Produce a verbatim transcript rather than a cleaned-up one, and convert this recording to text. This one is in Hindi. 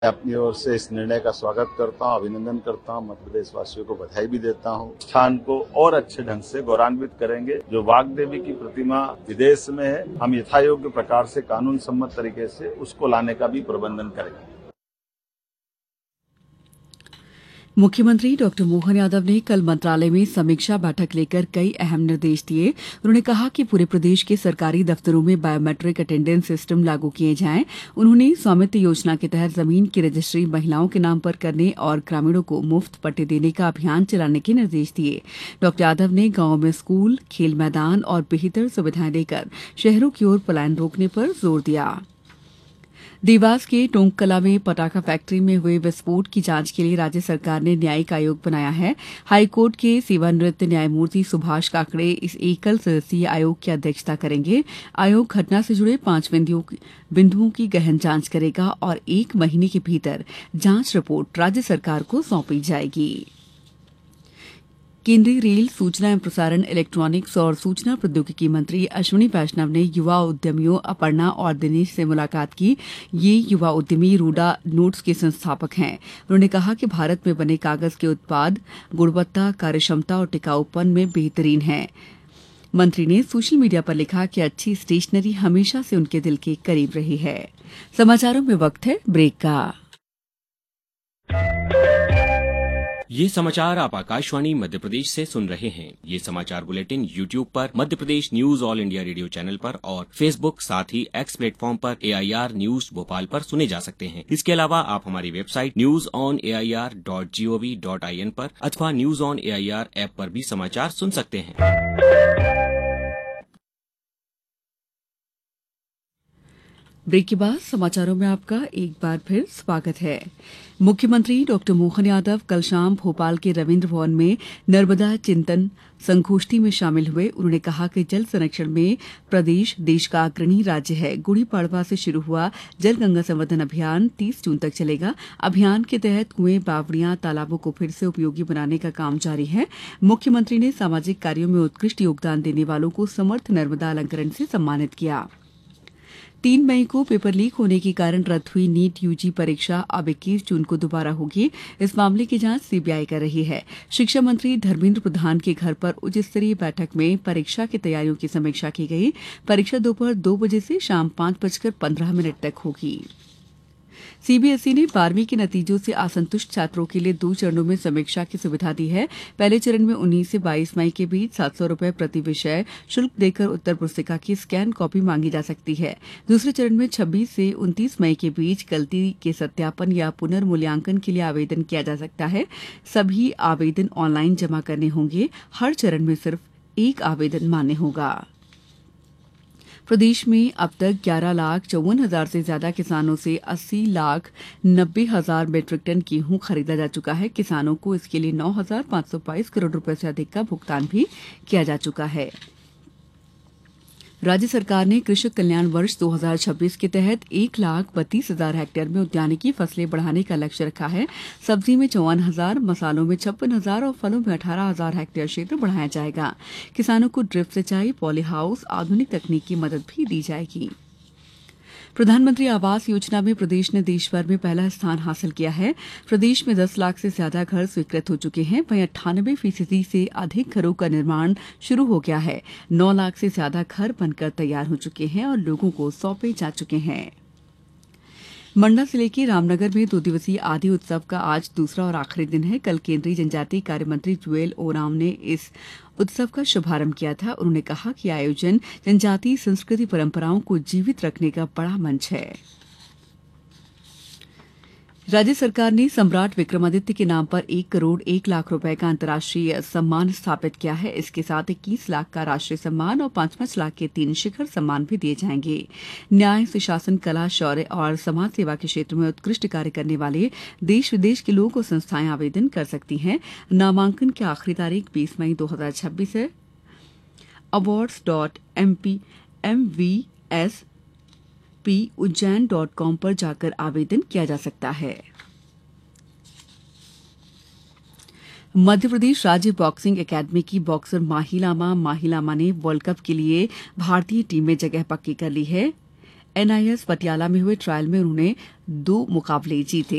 अपनी ओर से इस निर्णय का स्वागत करता हूं, अभिनंदन करता हूं, मध्य प्रदेश वासियों को बधाई भी देता हूं। स्थान को और अच्छे ढंग से गौरवान्वित करेंगे। जो वाग्देवी की प्रतिमा विदेश में है, हम यथायोग्य प्रकार से कानून सम्मत तरीके से उसको लाने का भी प्रबंधन करेंगे। मुख्यमंत्री डॉक्टर मोहन यादव ने कल मंत्रालय में समीक्षा बैठक लेकर कई अहम निर्देश दिए। उन्होंने कहा कि पूरे प्रदेश के सरकारी दफ्तरों में बायोमेट्रिक अटेंडेंस सिस्टम लागू किए जाएं। उन्होंने स्वामित्व योजना के तहत जमीन की रजिस्ट्री महिलाओं के नाम पर करने और ग्रामीणों को मुफ्त पट्टे देने का अभियान चलाने के निर्देश दिए। डॉक्टर यादव ने गांवों में स्कूल, खेल मैदान और बेहतर सुविधाएं देकर शहरों की ओर पलायन रोकने पर जोर दिया। देवास के टोंककला में पटाखा फैक्ट्री में हुए विस्फोट की जांच के लिए राज्य सरकार ने न्यायिक आयोग बनाया है। हाईकोर्ट के सेवानिवृत्त न्यायमूर्ति सुभाष काकड़े इस एकल सदस्यीय आयोग की अध्यक्षता करेंगे। आयोग घटना से जुड़े पांच बिंदुओं की गहन जांच करेगा और एक महीने के भीतर जांच रिपोर्ट राज्य सरकार को सौंपी जाएगी। केंद्रीय रेल, सूचना एवं प्रसारण, इलेक्ट्रॉनिक्स और सूचना प्रौद्योगिकी मंत्री अश्विनी वैष्णव ने युवा उद्यमियों अपर्णा और दिनेश से मुलाकात की। ये युवा उद्यमी रूडा नोट्स के संस्थापक हैं। उन्होंने कहा कि भारत में बने कागज के उत्पाद गुणवत्ता, कार्यक्षमता और टिकाऊपन में बेहतरीन हैं। मंत्री ने सोशल मीडिया पर लिखा कि अच्छी स्टेशनरी हमेशा से उनके दिल के करीब रही है। समाचारों में वक्त है ब्रेक का। ये समाचार आप आकाशवाणी मध्य प्रदेश से सुन रहे हैं। ये समाचार बुलेटिन यूट्यूब पर Madhya Pradesh news all India radio channel पर और फेसबुक साथ ही एक्स प्लेटफॉर्म पर ए आई आर न्यूज भोपाल पर सुने जा सकते हैं। इसके अलावा आप हमारी website news on A I R dot G O V dot I N पर अथवा news on A I R app पर भी समाचार सुन सकते हैं। ब्रेक के बाद समाचारों में आपका एक बार फिर स्वागत है। मुख्यमंत्री डॉक्टर मोहन यादव कल शाम भोपाल के रविन्द्र भवन में नर्मदा चिंतन संगोष्ठी में शामिल हुए। उन्होंने कहा कि जल संरक्षण में प्रदेश देश का अग्रणी राज्य है। गुड़ी पड़वा से शुरू हुआ जल गंगा संवर्धन अभियान तीस जून तक चलेगा। अभियान के तहत कुएं, बावड़ियां, तालाबों को फिर से उपयोगी बनाने का काम जारी है। मुख्यमंत्री ने सामाजिक कार्यों में उत्कृष्ट योगदान देने वालों को समर्थ नर्मदा अलंकरण से सम्मानित किया। तीन मई को पेपर लीक होने के कारण रद्द हुई नीट यूजी परीक्षा अब इक्कीस जून को दोबारा होगी। इस मामले की जांच सी बी आई कर रही है। शिक्षा मंत्री धर्मेंद्र प्रधान के घर पर उच्च स्तरीय बैठक में परीक्षा की तैयारियों की समीक्षा की गई। परीक्षा दोपहर दो बजे से शाम पांच बजकर पंद्रह मिनट तक होगी। सी बी एस ई ने बारहवीं के नतीजों से असंतुष्ट छात्रों के लिए दो चरणों में समीक्षा की सुविधा दी है। पहले चरण में उन्नीस से बाईस मई के बीच सात सौ रुपये प्रति विषय शुल्क देकर उत्तर पुस्तिका की स्कैन कॉपी मांगी जा सकती है। दूसरे चरण में छब्बीस से उनतीस मई के बीच गलती के सत्यापन या पुनर्मूल्यांकन के लिए आवेदन किया जा सकता है। सभी आवेदन ऑनलाइन जमा करने होंगे। हर चरण में सिर्फ एक आवेदन मान्य होगा। प्रदेश में अब तक ग्यारह लाख चौवन हजार से ज्यादा किसानों से अस्सी लाख नब्बे हजार मीट्रिक टन गेहूं खरीदा जा चुका है। किसानों को इसके लिए नौ हजार पांच सौ बाईस करोड़ रुपए से अधिक का भुगतान भी किया जा चुका है। राज्य सरकार ने कृषक कल्याण वर्ष दो हजार छब्बीस के तहत एक लाख बत्तीस हजार हेक्टेयर में उद्यानिकी फसलें बढ़ाने का लक्ष्य रखा है। सब्जी में चौवन हजार, मसालों में छप्पन हजार और फलों में अठारह हजार हेक्टेयर क्षेत्र बढ़ाया जाएगा। किसानों को ड्रिप सिंचाई, पॉली हाउस, आधुनिक तकनीक की मदद भी दी जाएगी। प्रधानमंत्री आवास योजना में प्रदेश ने देश भर में पहला स्थान हासिल किया है। प्रदेश में दस लाख से ज्यादा घर स्वीकृत हो चुके हैं। वहीं अट्ठानबे फीसदी से अधिक घरों का निर्माण शुरू हो गया है। नौ लाख से ज्यादा घर बनकर तैयार हो चुके हैं और लोगों को सौंपे जा चुके हैं। मंडला जिले के रामनगर में दो दिवसीय आदि उत्सव का आज दूसरा और आखिरी दिन है। कल केंद्रीय जनजातीय कार्य मंत्री जुएल ओराम ने इस उत्सव का शुभारंभ किया था। उन्होंने कहा कि आयोजन जनजातीय संस्कृति परंपराओं को जीवित रखने का बड़ा मंच है। राज्य सरकार ने सम्राट विक्रमादित्य के नाम पर एक करोड़ एक लाख रुपए का अंतर्राष्ट्रीय सम्मान स्थापित किया है। इसके साथ इक्कीस लाख का राष्ट्रीय सम्मान और पांच पांच लाख के तीन शिखर सम्मान भी दिए जाएंगे। न्याय, सुशासन, कला, शौर्य और समाज सेवा के क्षेत्र में उत्कृष्ट कार्य करने वाले देश विदेश के लोग और संस्थाएं आवेदन कर सकती हैं। नामांकन की आखिरी तारीख बीस मई दो हजार छब्बीस है। Awards dot M P M V S P Ujjain dot com पर जाकर आवेदन किया जा सकता है। मध्य प्रदेश राज्य बॉक्सिंग अकादमी की बॉक्सर माहिलामा माहिलामा ने वर्ल्ड कप के लिए भारतीय टीम में जगह पक्की कर ली है। एन आई एस पटियाला में हुए ट्रायल में उन्होंने दो मुकाबले जीते।